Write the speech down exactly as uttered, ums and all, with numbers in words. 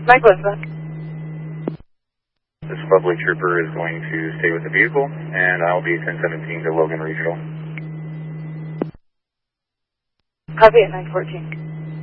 Mike Elizabeth. This lovely trooper is going to stay with the vehicle, and I'll be ten seventeen to Logan Regional. Copy at nine fourteen.